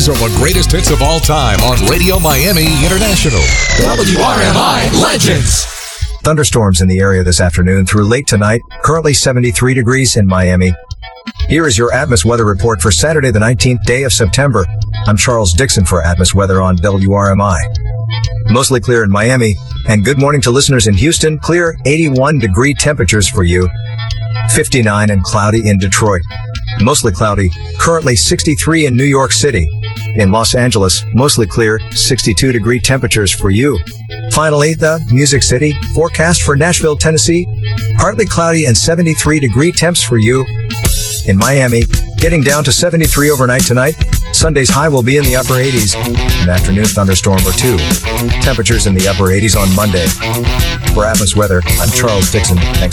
are the greatest hits of all time on Radio Miami International. WRMI Legends. Thunderstorms in the area this afternoon through late tonight. Currently 73 degrees in Miami. Here is your Atmos weather report for Saturday, the 19th day of September. I'm Charles Dixon for Atmos Weather on WRMI. Mostly clear in Miami. And good morning to listeners in Houston. Clear 81-degree temperatures for you. 59 and cloudy in Detroit. Mostly cloudy. Currently 63 in New York City. In Los Angeles, mostly clear, 62-degree temperatures for you. Finally, the Music City forecast for Nashville, Tennessee. Partly cloudy and 73-degree temps for you. In Miami, getting down to 73 overnight tonight. Sunday's high will be in the upper 80s. An afternoon thunderstorm or two. Temperatures in the upper 80s on Monday. For Atmos Weather, I'm Charles Dixon. Thanks.